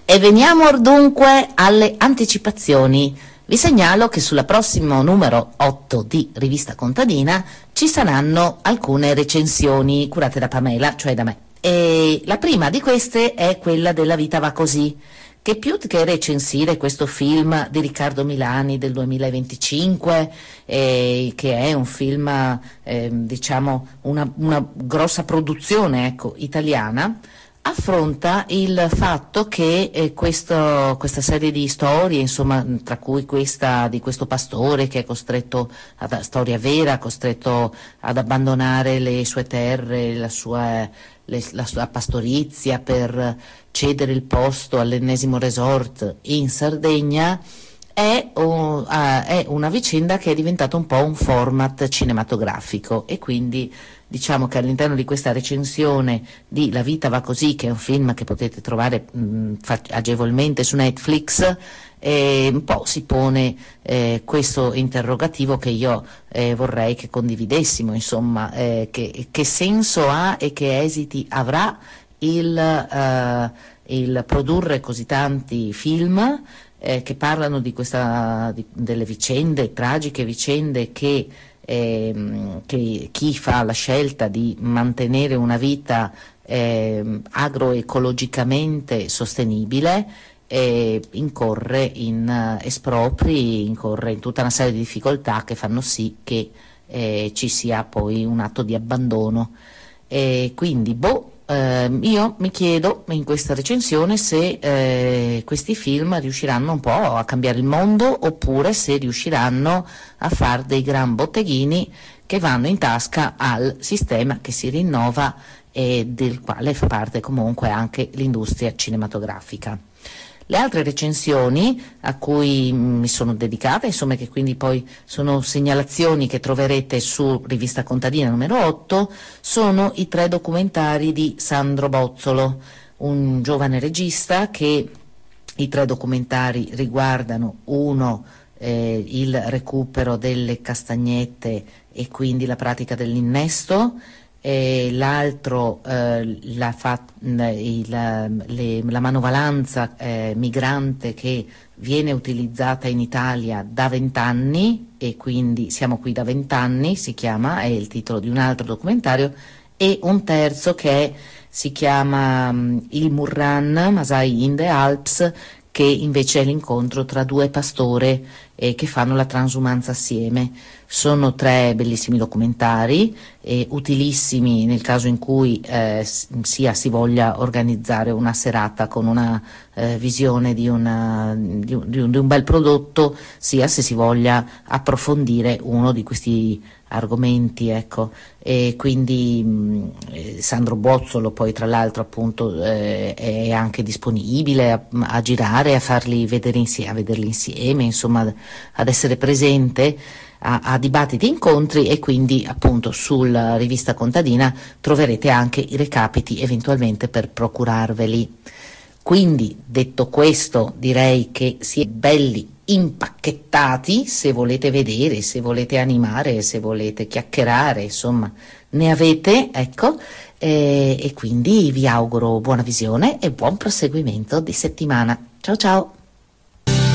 E veniamo dunque alle anticipazioni. Vi segnalo che sulla prossima numero 8 di Rivista Contadina ci saranno alcune recensioni curate da Pamela, cioè da me. E la prima di queste è quella della Vita va così, che più che recensire questo film di Riccardo Milani del 2025, che è un film, diciamo, una grossa produzione, ecco, italiana, affronta il fatto che questa serie di storie, insomma, tra cui questa di questo pastore che è costretto, storia vera, costretto ad abbandonare le sue terre, la sua pastorizia per cedere il posto all'ennesimo resort in Sardegna, è una vicenda che è diventata un po' un format cinematografico, e quindi diciamo che all'interno di questa recensione di La vita va così, che è un film che potete trovare agevolmente su Netflix, un po' si pone questo interrogativo che io vorrei che condividessimo, insomma, che senso ha e che esiti avrà il produrre così tanti film che parlano delle vicende, tragiche vicende che chi fa la scelta di mantenere una vita agroecologicamente sostenibile incorre in espropri, incorre in tutta una serie di difficoltà che fanno sì che ci sia poi un atto di abbandono. Quindi io mi chiedo in questa recensione se questi film riusciranno un po' a cambiare il mondo, oppure se riusciranno a far dei gran botteghini che vanno in tasca al sistema che si rinnova e del quale fa parte comunque anche l'industria cinematografica. Le altre recensioni a cui mi sono dedicata, insomma, che quindi poi sono segnalazioni che troverete su Rivista Contadina numero 8, sono i 3 documentari di Sandro Bozzolo, un giovane regista che i 3 documentari riguardano: uno, il recupero delle castagnette e quindi la pratica dell'innesto, l'altro la manovalanza migrante che viene utilizzata in Italia da 20 anni, e quindi siamo qui da 20 anni, si chiama, è il titolo di un altro documentario, e un terzo che si chiama Il Murran, Masai in the Alps, che invece è l'incontro tra 2 pastore che fanno la transumanza assieme. Sono 3 bellissimi documentari, utilissimi nel caso in cui sia si voglia organizzare una serata con una visione di un bel prodotto, sia se si voglia approfondire uno di questi argomenti, ecco. E quindi Sandro Bozzolo poi tra l'altro appunto è anche disponibile a girare, a farli vedere a vederli insieme, insomma ad essere presente a dibattiti e incontri, e quindi appunto sulla Rivista Contadina troverete anche i recapiti eventualmente per procurarveli. Quindi, detto questo, direi che siete belli impacchettati, se volete vedere, se volete animare, se volete chiacchierare, insomma, ne avete, ecco, e quindi vi auguro buona visione e buon proseguimento di settimana. Ciao ciao!